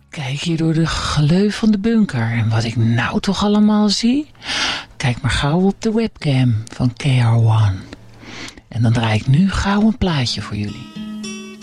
Kijk hier door de gleuf van de bunker. En wat ik nou toch allemaal zie? Kijk maar gauw op de webcam van KR1. En dan draai ik nu gauw een plaatje voor jullie.